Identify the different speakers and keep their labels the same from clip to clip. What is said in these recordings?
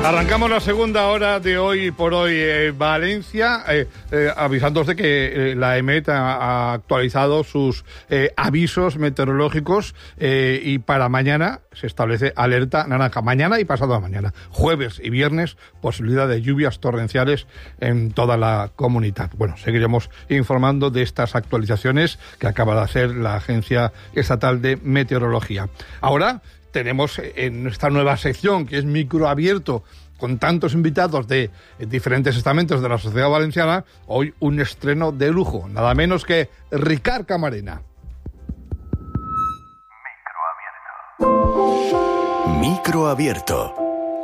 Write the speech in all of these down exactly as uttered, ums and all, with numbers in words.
Speaker 1: Arrancamos la segunda hora de Hoy por Hoy eh, Valencia, eh, eh, avisándoos de que eh, la EMET ha, ha actualizado sus eh, avisos meteorológicos eh, y para mañana se establece alerta naranja. Mañana y pasado mañana, jueves y viernes, posibilidad de lluvias torrenciales en toda la comunidad. Bueno, seguiremos informando de estas actualizaciones que acaba de hacer la Agencia Estatal de Meteorología. Ahora tenemos en esta nueva sección, que es Microabierto, con tantos invitados de diferentes estamentos de la sociedad valenciana, hoy un estreno de lujo, nada menos que Ricard Camarena.
Speaker 2: Microabierto. Microabierto.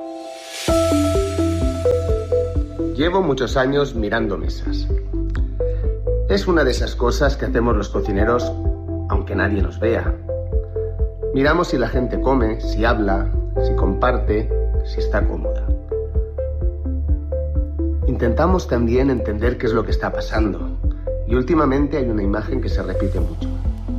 Speaker 3: Llevo muchos años mirando mesas. Es una de esas cosas que hacemos los cocineros aunque nadie nos vea. Miramos si la gente come, si habla, si comparte, si está cómoda. Intentamos también entender qué es lo que está pasando. Y últimamente hay una imagen que se repite mucho.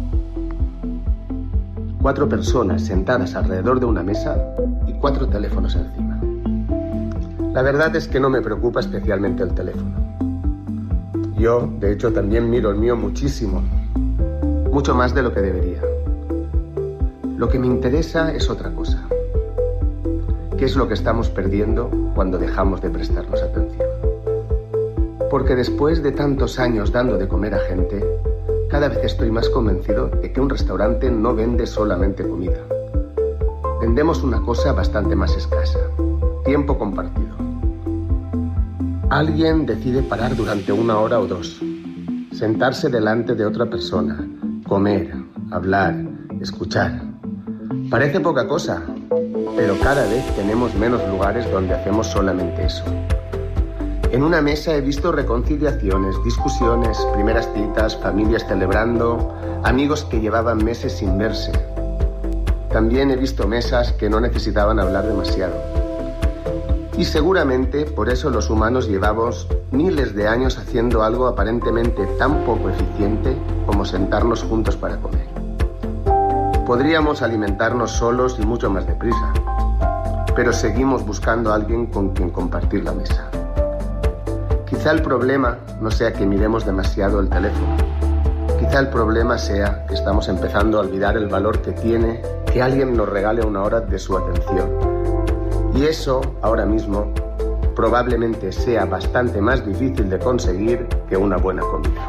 Speaker 3: Cuatro personas sentadas alrededor de una mesa y cuatro teléfonos encima. La verdad es que no me preocupa especialmente el teléfono. Yo, de hecho, también miro el mío muchísimo. Mucho más de lo que debería. Lo que me interesa es otra cosa. ¿Qué es lo que estamos perdiendo cuando dejamos de prestarnos atención? Porque después de tantos años dando de comer a gente, cada vez estoy más convencido de que un restaurante no vende solamente comida. Vendemos una cosa bastante más escasa: tiempo compartido. Alguien decide parar durante una hora o dos, sentarse delante de otra persona, comer, hablar, escuchar. Parece poca cosa, pero cada vez tenemos menos lugares donde hacemos solamente eso. En una mesa he visto reconciliaciones, discusiones, primeras citas, familias celebrando, amigos que llevaban meses sin verse. También he visto mesas que no necesitaban hablar demasiado. Y seguramente por eso los humanos llevamos miles de años haciendo algo aparentemente tan poco eficiente como sentarnos juntos para comer. Podríamos alimentarnos solos y mucho más deprisa, pero seguimos buscando a alguien con quien compartir la mesa. Quizá el problema no sea que miremos demasiado el teléfono. Quizá el problema sea que estamos empezando a olvidar el valor que tiene que alguien nos regale una hora de su atención. Y eso, ahora mismo, probablemente sea bastante más difícil de conseguir que una buena comida.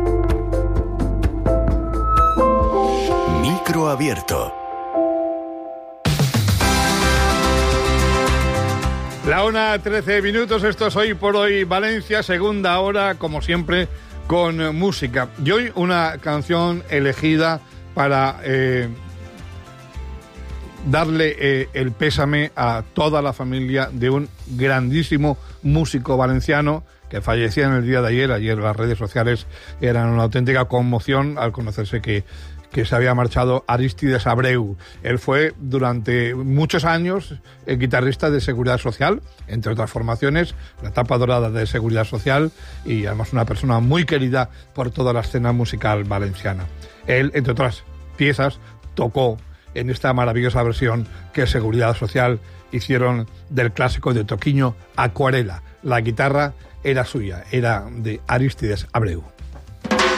Speaker 2: Microabierto.
Speaker 1: La una trece minutos, esto es Hoy por Hoy Valencia, segunda hora, como siempre, con música. Y hoy una canción elegida para eh, darle eh, el pésame a toda la familia de un grandísimo músico valenciano que fallecía en el día de ayer. Ayer las redes sociales eran una auténtica conmoción al conocerse que que se había marchado Aristides Abreu. Él fue durante muchos años el guitarrista de Seguridad Social, entre otras formaciones, la etapa dorada de Seguridad Social, y además una persona muy querida por toda la escena musical valenciana. Él, entre otras piezas, tocó en esta maravillosa versión que Seguridad Social hicieron del clásico de Toquiño, Acuarela. La guitarra era suya, era de Aristides Abreu.